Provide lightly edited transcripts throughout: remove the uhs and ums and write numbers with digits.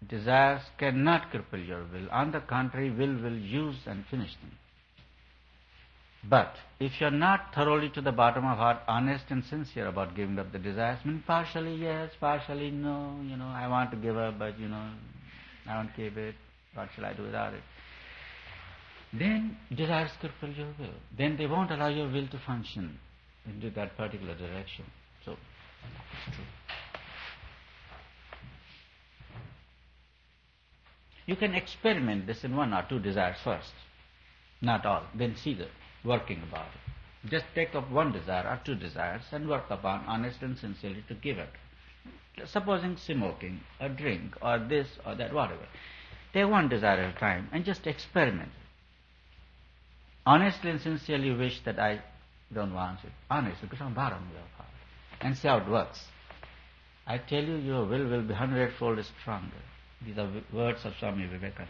Desires cannot cripple your will. On the contrary, will use and finish them. But if you're not thoroughly to the bottom of heart, honest and sincere about giving up the desires, partially yes, partially no, I want to give up, but I won't keep it. What shall I do without it? Then desires cripple your will. Then they won't allow your will to function into that particular direction. So, it's true. You can experiment this in one or two desires first, not all, then see the working about it. Just take up one desire or two desires and work upon honest and sincerely to give it. Supposing smoking, a drink, or this or that, whatever. Take one desire at a time and just experiment. Honestly and sincerely wish that I don't want it. Honestly, because I'm bottom of your heart. And see how it works. I tell you, your will be 100-fold stronger. These are words of Swami Vivekananda.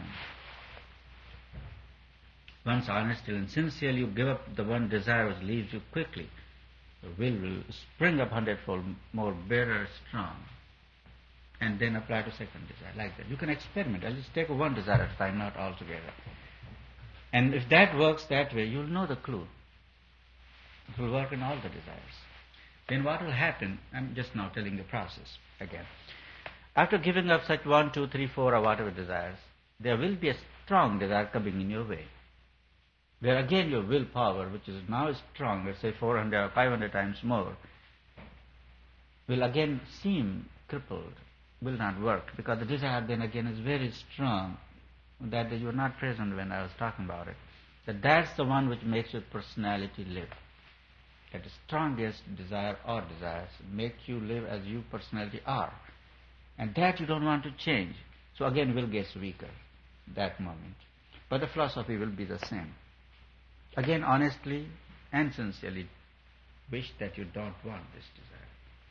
Once honestly and sincerely you give up the one desire which leaves you quickly, the will spring up 100-fold more, better, strong, and then apply to second desire, like that. You can experiment. I'll just take one desire at a time, not all together. And if that works that way, you'll know the clue. It will work in all the desires. Then what will happen, I'm just now telling the process again. After giving up such 1, 2, 3, 4 or whatever desires, there will be a strong desire coming in your way. Where again your willpower, which is now strong, let's say 400 or 500 times more, will again seem crippled, will not work, because the desire then again is very strong, that you were not present when I was talking about it. That's the one which makes your personality live. That the strongest desire or desires make you live as you personality are. And that you don't want to change. So again will gets weaker that moment. But the philosophy will be the same. Again, honestly and sincerely wish that you don't want this desire.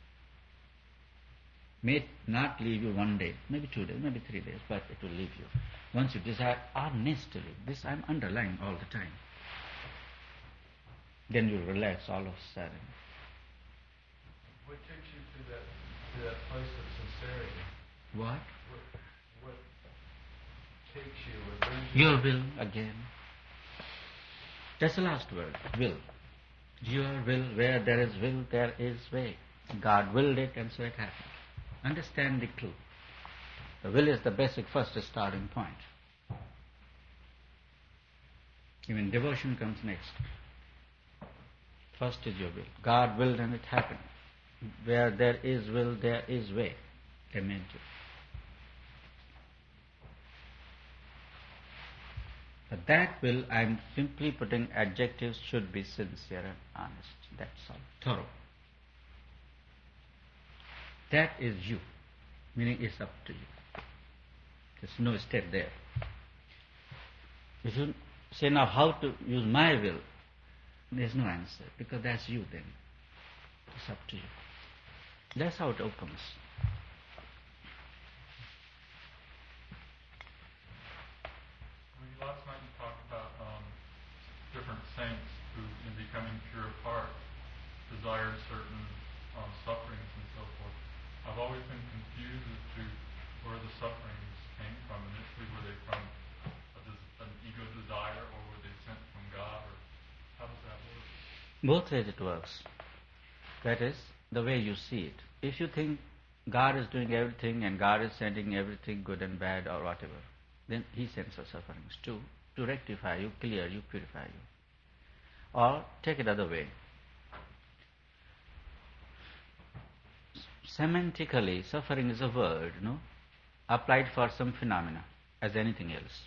May it not leave you one day, maybe 2 days, maybe 3 days, but it will leave you. Once you desire honestly, this I'm underlying all the time, then you'll relax all of a sudden. What takes you to that place of sincerity? What? What takes you or brings you? Your will again. That's the last word, will. Your will, where there is will, there is way. God willed it and so it happened. Understand the clue. The will is the basic first starting point. Even devotion comes next. First is your will. God willed and it happened. Where there is will, there is way. Amen. But that will, I'm simply putting adjectives, should be sincere and honest. That's all. Thorough. That is you. Meaning it's up to you. There's no step there. If you say now how to use my will, there's no answer, because that's you then. It's up to you. That's how it opens. Last night you talked about different saints who, in becoming pure of heart, desired certain sufferings and so forth. I've always been confused as to where the sufferings came from. Initially, were they from an ego desire, or were they sent from God, or how does that work? Both ways it works. That is the way you see it. If you think God is doing everything and God is sending everything good and bad or whatever, then He sends us sufferings too, to rectify you, clear you, purify you. Or take it other way. Semantically, suffering is a word, applied for some phenomena as anything else.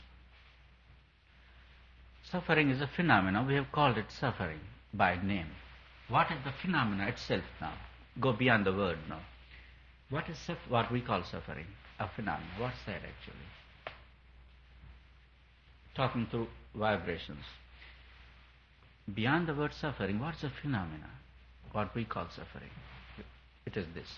Suffering is a phenomena. We have called it suffering by name. What is the phenomena itself now? Go beyond the word now. What is what we call suffering? A phenomenon. What's that actually? Talking through vibrations. Beyond the word suffering, what's a phenomena? What we call suffering? It is this.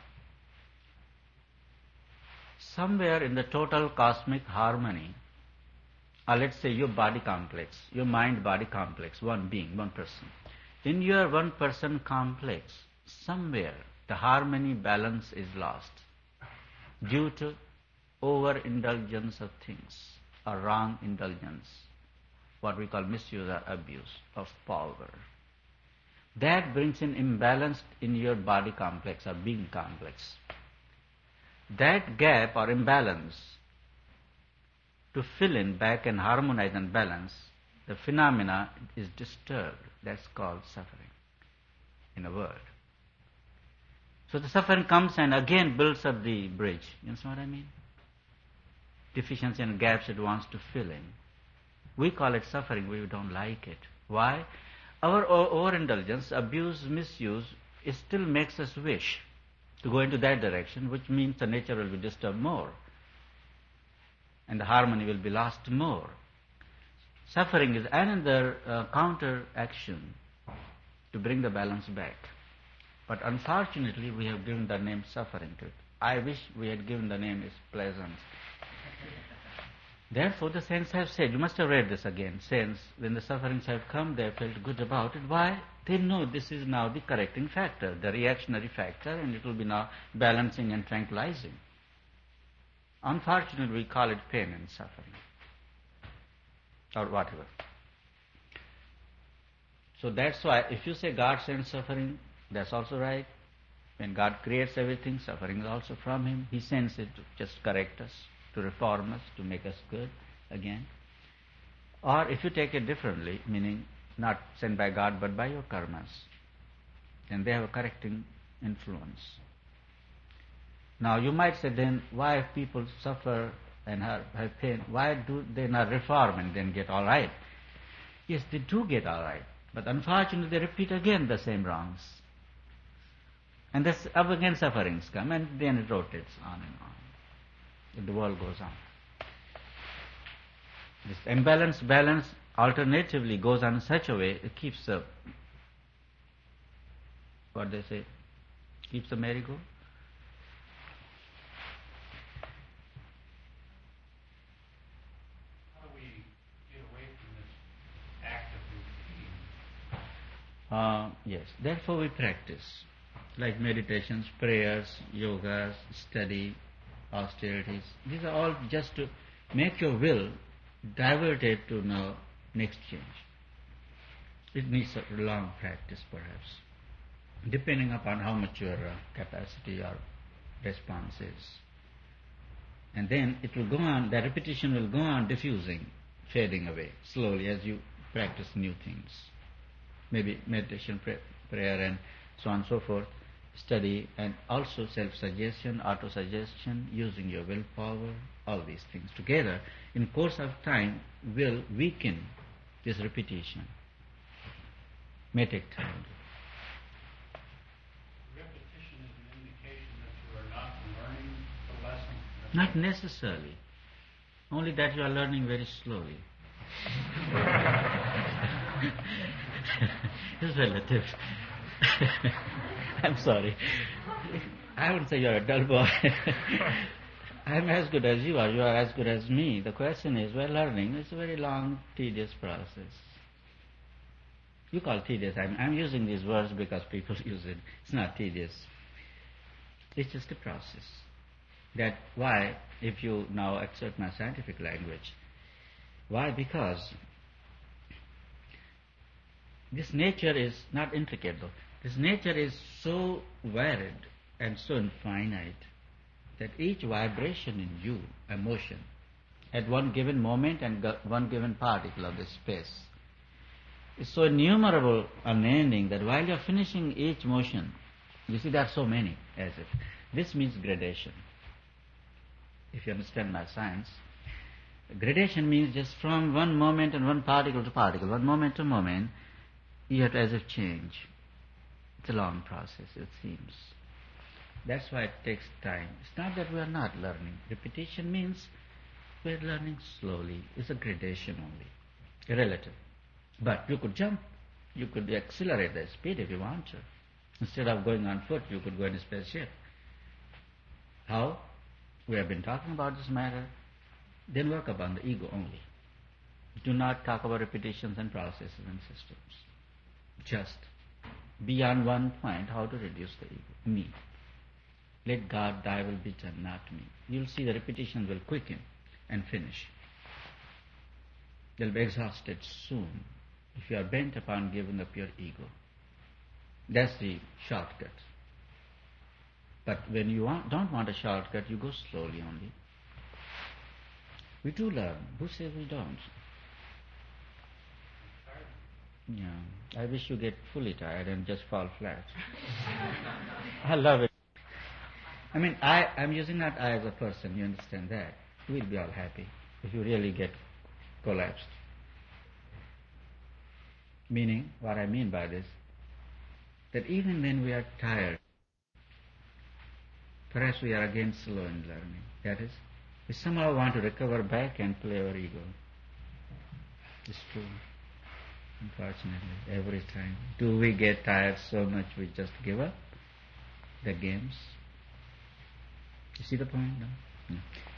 Somewhere in the total cosmic harmony, or let's say your body complex, your mind-body complex, one being, one person. In your one person complex, somewhere the harmony balance is lost due to overindulgence of things, or wrong indulgence, what we call misuse or abuse of power. That brings in imbalance in your body complex or being complex. That gap or imbalance, to fill in back and harmonize and balance, the phenomena is disturbed. That's called suffering, in a word. So the suffering comes and again builds up the bridge. You understand what I mean? Deficiency and gaps it wants to fill in. We call it suffering, we don't like it. Why? Our overindulgence, abuse, misuse, it still makes us wish to go into that direction, which means the nature will be disturbed more and the harmony will be lost more. Suffering is another counter action to bring the balance back. But unfortunately, we have given the name suffering to it. I wish we had given the name is pleasant. Therefore, the saints have said, you must have read this again, saints, when the sufferings have come, they have felt good about it. Why? They know this is now the correcting factor, the reactionary factor, and it will be now balancing and tranquilizing. Unfortunately, we call it pain and suffering, or whatever. So that's why, if you say God sends suffering, that's also right. When God creates everything, suffering is also from Him. He sends it to just correct us, to reform us, to make us good again. Or if you take it differently, meaning not sent by God but by your karmas, then they have a correcting influence. Now you might say then, why if people suffer and have pain, why do they not reform and then get all right? Yes, they do get all right, but unfortunately they repeat again the same wrongs. And this up again sufferings come, and then it rotates on and on. And the world goes on. This imbalanced balance alternatively goes on in such a way, it keeps the, what they say, keeps the merry-go. How do we get away from this active routine? Yes, therefore we practice, like meditations, prayers, yogas, study, austerities. These are all just to make your will diverted to now next change. It needs a long practice perhaps, depending upon how much your capacity or response is. And then it will go on, the repetition will go on diffusing, fading away slowly as you practice new things. Maybe meditation, prayer and so on and so forth, study, and also self-suggestion, auto-suggestion, using your willpower, all these things together in course of time will weaken this repetition. May take time. Repetition is an indication that you are not learning the lesson. Not necessarily. Only that you are learning very slowly. It's relative. I'm sorry. I wouldn't say you're a dull boy. I'm as good as you are as good as me. The question is, we're learning. It's a very long, tedious process. You call it tedious. I'm using these words because people use it. It's not tedious. It's just a process. That why, if you now accept my scientific language, why? Because this nature is not intricate though. This nature is so varied and so infinite that each vibration in you, emotion, at one given moment and one given particle of the space, is so innumerable, unending, that while you are finishing each motion, you see there are so many as it. This means gradation. If you understand my science, gradation means just from one moment and one particle to particle, one moment to moment, you have to as if change. It's a long process, it seems. That's why it takes time. It's not that we are not learning. Repetition means we are learning slowly. It's a gradation only, relative. But you could jump. You could accelerate the speed if you want to. Instead of going on foot, you could go in a spaceship. How? We have been talking about this matter. Then work upon the ego only. Do not talk about repetitions and processes and systems. Just beyond one point, how to reduce the ego, me. Let God, thy will be done, not me. You'll see the repetition will quicken and finish. They'll be exhausted soon if you are bent upon giving up your ego. That's the shortcut. But when you don't want a shortcut, you go slowly only. We do learn. Who says we don't? Yeah. I wish you get fully tired and just fall flat. I love it. I mean, I'm using that I as a person, you understand that? We'll be all happy if you really get collapsed. Meaning, what I mean by this, that even when we are tired, perhaps we are again slow in learning. That is, we somehow want to recover back and play our ego. It's true. Unfortunately, every time. Do we get tired so much we just give up the games? You see the point? No?